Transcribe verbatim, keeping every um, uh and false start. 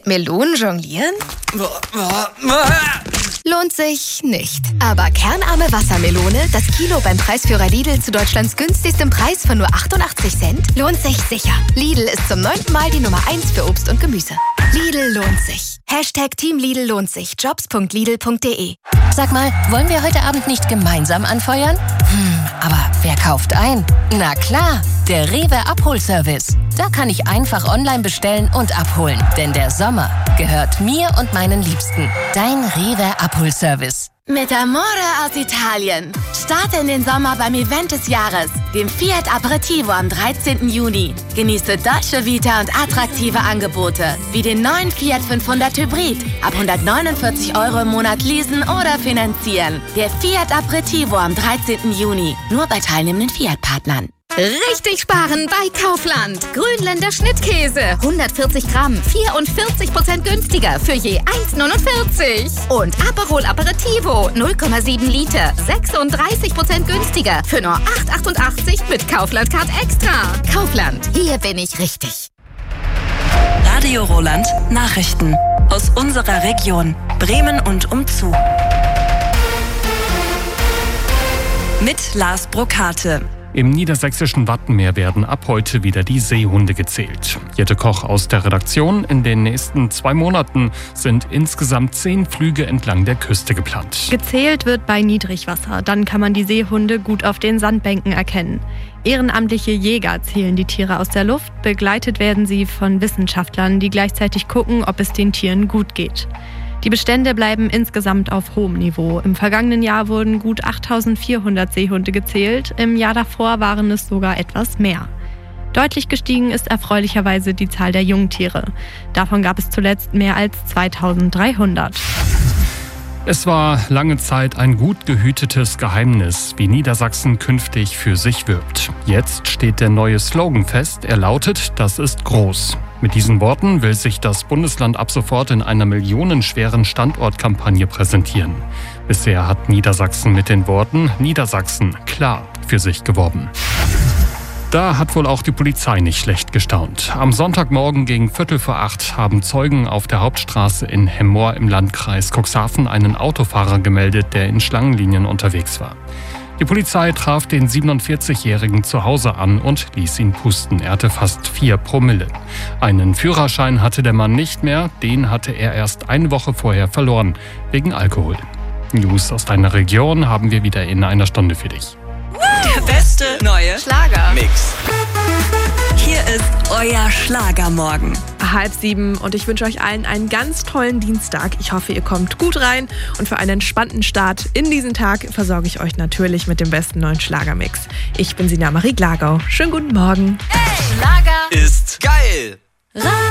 Mit Melonen jonglieren? Lohnt sich nicht. Aber kernarme Wassermelone, das Kilo beim Preisführer Lidl zu Deutschlands günstigstem Preis von nur achtundachtzig Cent, lohnt sich sicher. Lidl ist zum neunten Mal die Nummer eins für Obst und Gemüse. Lidl lohnt sich. Hashtag Team Lidl lohnt sich. Jobs punkt lidl punkt de. Sag mal, wollen wir heute Abend nicht gemeinsam anfeuern? Hm, aber wer kauft ein? Na klar, der Rewe Abholservice. Da kann ich einfach online bestellen und abholen. Denn der Sommer gehört mir und meinen Liebsten. Dein Rewe Abholservice. Mit Amore aus Italien. Starte in den Sommer beim Event des Jahres, dem Fiat Aperitivo am dreizehnten Juni. Genieße Dolce Vita und attraktive Angebote, wie den neuen Fiat fünfhundert Hybrid. Ab hundertneunundvierzig Euro im Monat leasen oder finanzieren. Der Fiat Aperitivo am dreizehnten Juni. Nur bei teilnehmenden Fiat-Partnern. Richtig sparen bei Kaufland. Grünländer Schnittkäse. hundertvierzig Gramm, vierundvierzig Prozent günstiger für je eins neunundvierzig. Und Aperol Aperitivo, null Komma sieben Liter, sechsunddreißig Prozent günstiger für nur acht achtundachtzig mit Kaufland Card Extra. Kaufland, hier bin ich richtig. Radio Roland Nachrichten aus unserer Region, Bremen und umzu. Mit Lars Brokate. Im niedersächsischen Wattenmeer werden ab heute wieder die Seehunde gezählt. Jette Koch aus der Redaktion. In den nächsten zwei Monaten sind insgesamt zehn Flüge entlang der Küste geplant. Gezählt wird bei Niedrigwasser. Dann kann man die Seehunde gut auf den Sandbänken erkennen. Ehrenamtliche Jäger zählen die Tiere aus der Luft. Begleitet werden sie von Wissenschaftlern, die gleichzeitig gucken, ob es den Tieren gut geht. Die Bestände bleiben insgesamt auf hohem Niveau. Im vergangenen Jahr wurden gut achttausendvierhundert Seehunde gezählt. Im Jahr davor waren es sogar etwas mehr. Deutlich gestiegen ist erfreulicherweise die Zahl der Jungtiere. Davon gab es zuletzt mehr als zweitausenddreihundert. Es war lange Zeit ein gut gehütetes Geheimnis, wie Niedersachsen künftig für sich wirbt. Jetzt steht der neue Slogan fest. Er lautet: Das ist groß. Mit diesen Worten will sich das Bundesland ab sofort in einer millionenschweren Standortkampagne präsentieren. Bisher hat Niedersachsen mit den Worten Niedersachsen klar für sich geworben. Da hat wohl auch die Polizei nicht schlecht gestaunt. Am Sonntagmorgen gegen Viertel vor acht haben Zeugen auf der Hauptstraße in Hemmoor im Landkreis Cuxhaven einen Autofahrer gemeldet, der in Schlangenlinien unterwegs war. Die Polizei traf den siebenundvierzigjährigen zu Hause an und ließ ihn pusten. Er hatte fast vier Promille. Einen Führerschein hatte der Mann nicht mehr, den hatte er erst eine Woche vorher verloren, wegen Alkohol. News aus deiner Region haben wir wieder in einer Stunde für dich. Der beste neue Schlager-Mix. Hier ist euer Schlagermorgen. Halb sieben und ich wünsche euch allen einen ganz tollen Dienstag. Ich hoffe, ihr kommt gut rein und für einen entspannten Start in diesen Tag versorge ich euch natürlich mit dem besten neuen Schlagermix. Ich bin Sina Marie Glagau. Schönen guten Morgen. Hey, Schlager ist geil. Radio.